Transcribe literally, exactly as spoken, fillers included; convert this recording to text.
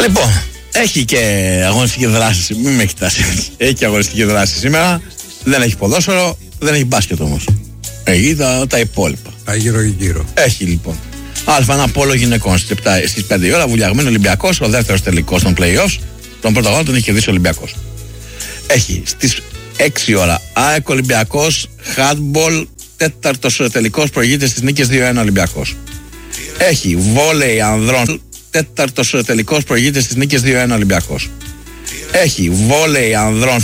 Λοιπόν, έχει και αγωνιστική δράση. Μην με κοιτάσει. Έχει και αγωνιστική δράση σήμερα. Δεν έχει ποδόσφαιρο, δεν έχει μπάσκετ όμως. Έχει τα, τα υπόλοιπα. Τα γύρω-γύρω. Έχει λοιπόν. Α1 πόλο γυναικών στις πέντε η ώρα. Βουλιαγμένο Ολυμπιακός. Ο δεύτερος τελικός των play-offs. Τον πρώτο αγώνα τον έχει κερδίσει ο Ολυμπιακός. Έχει στις έξι η ώρα ΑΕΚ Ολυμπιακός. Handball. Τέταρτος τελικός προηγείται στις νίκες δύο ένα Ολυμπιακός. Έχει βόλεϊ ανδρών. Τέταρτος τελικός προηγείται στις νίκες δύο ένα Ολυμπιακός. Έχει βόλεϊ ανδρών